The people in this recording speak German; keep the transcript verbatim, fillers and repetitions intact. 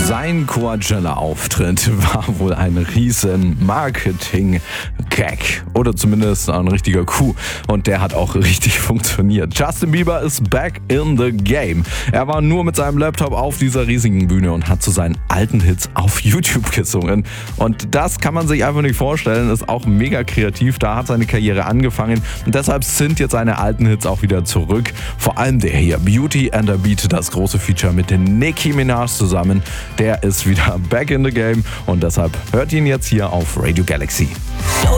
Sein Coachella-Auftritt war wohl ein riesen Marketing-Gag oder zumindest ein richtiger Coup und der hat auch richtig funktioniert. Justin Bieber ist back in the game. Er war nur mit seinem Laptop auf dieser riesigen Bühne und hat zu seinen alten Hits auf YouTube gesungen und das kann man sich einfach nicht vorstellen, ist auch mega kreativ, da hat seine Karriere angefangen und deshalb sind jetzt seine alten Hits auch wieder zurück. Vor allem der hier, Beauty and the Beat, das große Feature mit den Nicki Minaj zusammen, der ist wieder back in the game und deshalb hört ihn jetzt hier auf Radio Galaxy.